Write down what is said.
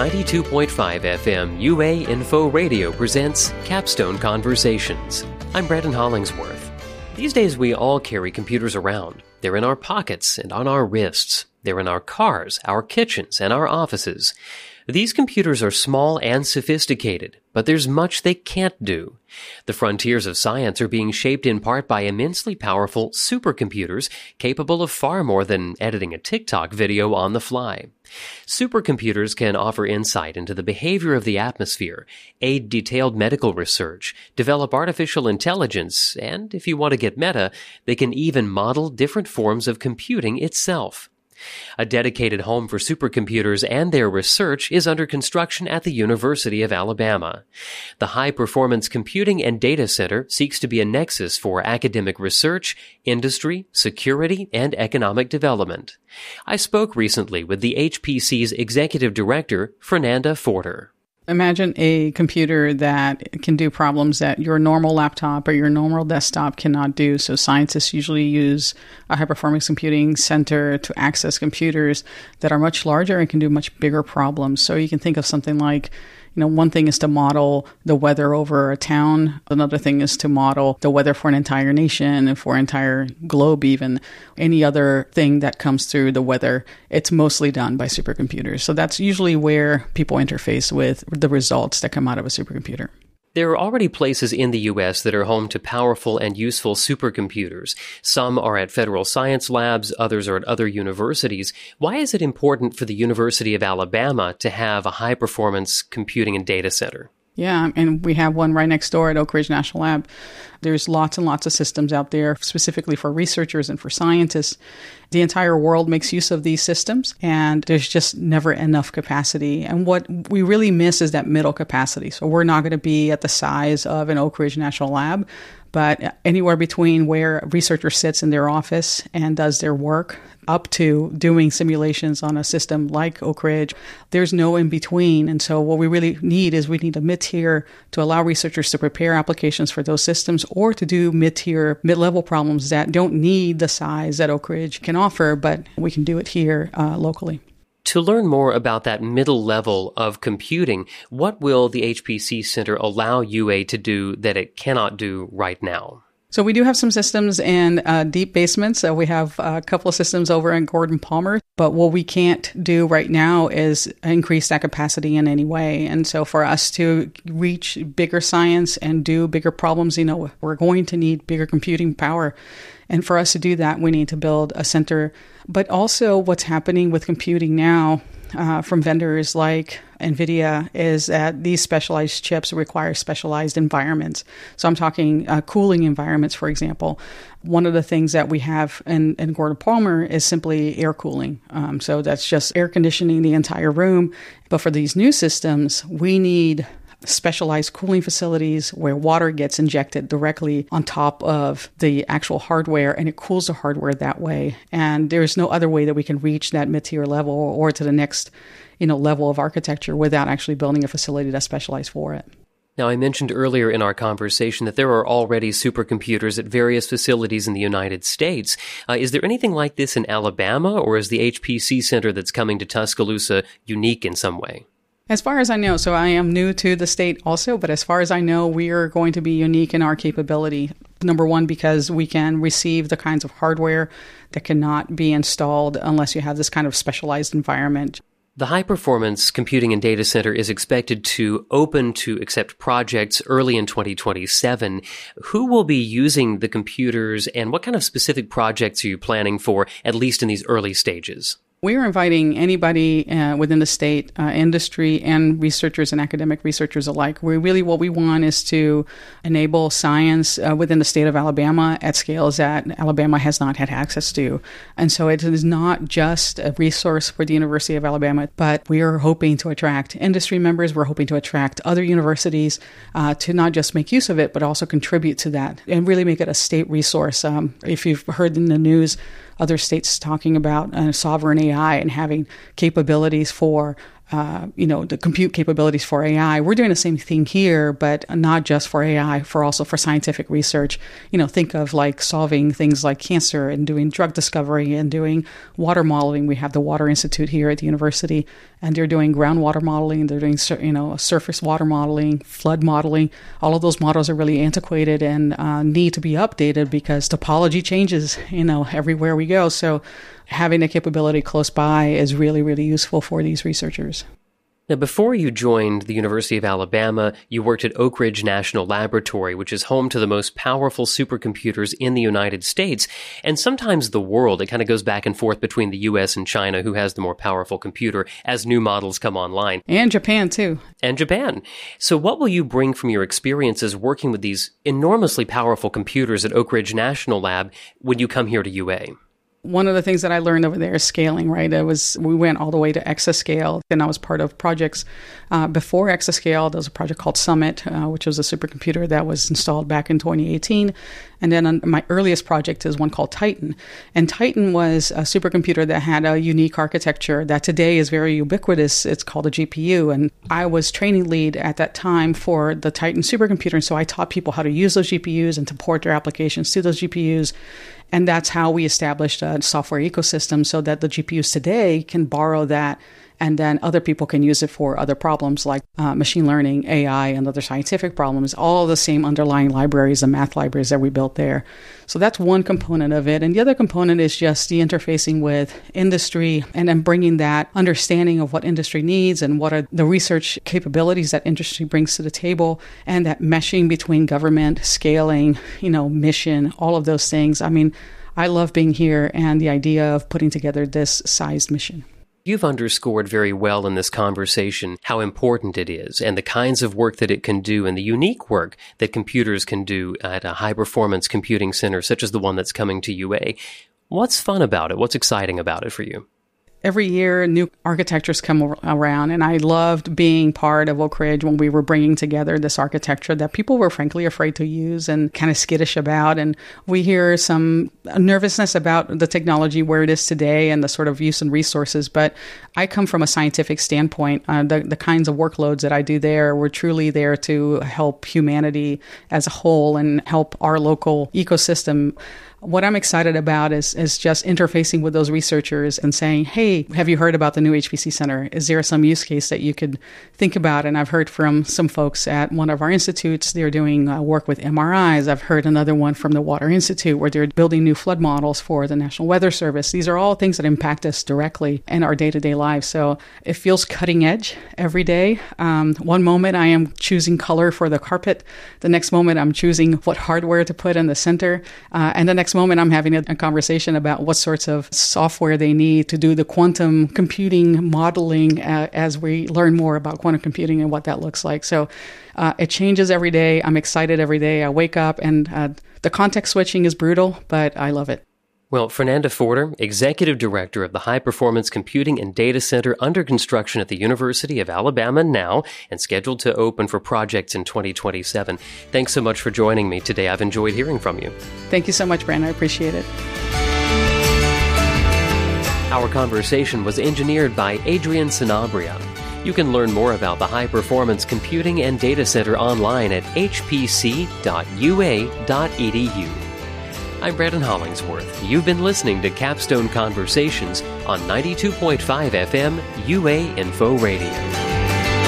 92.5 FM UA Info Radio presents Capstone Conversations. I'm Brandon Hollingsworth. These days we all carry computers around. They're in our pockets and on our wrists. They're in our cars, our kitchens, and our offices. These computers are small and sophisticated, but there's much they can't do. The frontiers of science are being shaped in part by immensely powerful supercomputers capable of far more than editing a TikTok video on the fly. Supercomputers can offer insight into the behavior of the atmosphere, aid detailed medical research, develop artificial intelligence, and, if you want to get meta, they can even model different forms of computing itself. A dedicated home for supercomputers and their research is under construction at the University of Alabama. The High Performance Computing and Data Center seeks to be a nexus for academic research, industry, security, and economic development. I spoke recently with the HPC's executive director, Fernanda Forter. Imagine a computer that can do problems that your normal laptop or your normal desktop cannot do. So scientists usually use a high-performance computing center to access computers that are much larger and can do much bigger problems. So you can think of something like, one thing is to model the weather over a town. Another thing is to model the weather for an entire nation and for an entire globe even. Any other thing that comes through the weather, it's mostly done by supercomputers. So that's usually where people interface with the results that come out of a supercomputer. There are already places in the U.S. that are home to powerful and useful supercomputers. Some are at federal science labs, others are at other universities. Why is it important for the University of Alabama to have a high-performance computing and data center? Yeah, and we have one right next door at Oak Ridge National Lab. There's lots and lots of systems out there specifically for researchers and for scientists. The entire world makes use of these systems, and there's just never enough capacity. And what we really miss is that middle capacity. So we're not going to be at the size of an Oak Ridge National Lab, but anywhere between where a researcher sits in their office and does their work up to doing simulations on a system like Oak Ridge, there's no in between. And so what we really need is we need a mid-tier to allow researchers to prepare applications for those systems or to do mid-tier, mid-level problems that don't need the size that Oak Ridge can offer, but we can do it here locally. To learn more about that middle level of computing, what will the HPC Center allow UA to do that it cannot do right now? So we do have some systems in deep basements. We have a couple of systems over in Gordon Palmer. But what we can't do right now is increase that capacity in any way. And so for us to reach bigger science and do bigger problems, we're going to need bigger computing power. And for us to do that, we need to build a center. But also what's happening with computing now from vendors like NVIDIA is that these specialized chips require specialized environments. So I'm talking cooling environments, for example. One of the things that we have in Gordon Palmer is simply air cooling. So that's just air conditioning the entire room. But for these new systems, we need specialized cooling facilities where water gets injected directly on top of the actual hardware, and it cools the hardware that way. And there's no other way that we can reach that mid-tier level or to the next, level of architecture without actually building a facility that's specialized for it. Now, I mentioned earlier in our conversation that there are already supercomputers at various facilities in the United States. Is there anything like this in Alabama, or is the HPC Center that's coming to Tuscaloosa unique in some way? As far as I know, so I am new to the state also, but as far as I know, we are going to be unique in our capability. Number one, because we can receive the kinds of hardware that cannot be installed unless you have this kind of specialized environment. The High Performance Computing and Data Center is expected to open to accept projects early in 2027. Who will be using the computers, and what kind of specific projects are you planning for, at least in these early stages? We are inviting anybody within the state, industry, and researchers and academic researchers alike. What we want is to enable science within the state of Alabama at scales that Alabama has not had access to. And so it is not just a resource for the University of Alabama, but we are hoping to attract industry members. We're hoping to attract other universities to not just make use of it, but also contribute to that and really make it a state resource. If you've heard in the news, other states talking about sovereign AI and having capabilities for the compute capabilities for AI. We're doing the same thing here, but not just for AI, also for scientific research. Think of like solving things like cancer and doing drug discovery and doing water modeling. We have the Water Institute here at the university, and they're doing groundwater modeling. They're doing, surface water modeling, flood modeling. All of those models are really antiquated and need to be updated because topology changes, everywhere we go. So having a capability close by is really, really useful for these researchers. Now, before you joined the University of Alabama, you worked at Oak Ridge National Laboratory, which is home to the most powerful supercomputers in the United States, and sometimes the world. It kind of goes back and forth between the U.S. and China, who has the more powerful computer, as new models come online. And Japan, too. And Japan. So what will you bring from your experiences working with these enormously powerful computers at Oak Ridge National Lab when you come here to UA? One of the things that I learned over there is scaling, right? We went all the way to exascale, and I was part of projects before exascale. There was a project called Summit, which was a supercomputer that was installed back in 2018. And then my earliest project is one called Titan. And Titan was a supercomputer that had a unique architecture that today is very ubiquitous. It's called a GPU. And I was training lead at that time for the Titan supercomputer. And so I taught people how to use those GPUs and to port their applications to those GPUs. And that's how we established a software ecosystem so that the GPUs today can borrow that, and then other people can use it for other problems like machine learning, AI, and other scientific problems, all the same underlying libraries and math libraries that we built there. So that's one component of it. And the other component is just the interfacing with industry and then bringing that understanding of what industry needs and what are the research capabilities that industry brings to the table, and that meshing between government, scaling, mission, all of those things. I mean, I love being here and the idea of putting together this sized mission. You've underscored very well in this conversation how important it is and the kinds of work that it can do and the unique work that computers can do at a high-performance computing center such as the one that's coming to UA. What's fun about it? What's exciting about it for you? Every year, new architectures come around, and I loved being part of Oak Ridge when we were bringing together this architecture that people were frankly afraid to use and kind of skittish about. And we hear some nervousness about the technology where it is today and the sort of use and resources. But I come from a scientific standpoint. The kinds of workloads that I do there, we're truly there to help humanity as a whole and help our local ecosystem. What I'm excited about is just interfacing with those researchers and saying, hey, have you heard about the new HPC Center? Is there some use case that you could think about? And I've heard from some folks at one of our institutes, they're doing work with MRIs. I've heard another one from the Water Institute where they're building new flood models for the National Weather Service. These are all things that impact us directly in our day-to-day lives. So it feels cutting edge every day. One moment I am choosing color for the carpet. The next moment I'm choosing what hardware to put in the center. And the next moment I'm having a conversation about what sorts of software they need to do the quantum computing modeling as we learn more about quantum computing and what that looks like. So it changes every day. I'm excited every day. I wake up and the context switching is brutal, but I love it. Well, Fernanda Forder, Executive Director of the High Performance Computing and Data Center under construction at the University of Alabama now and scheduled to open for projects in 2027. Thanks so much for joining me today. I've enjoyed hearing from you. Thank you so much, Brandon. I appreciate it. Our conversation was engineered by Adrian Sanabria. You can learn more about the High Performance Computing and Data Center online at hpc.ua.edu. I'm Brandon Hollingsworth. You've been listening to Capstone Conversations on 92.5 FM UA Info Radio.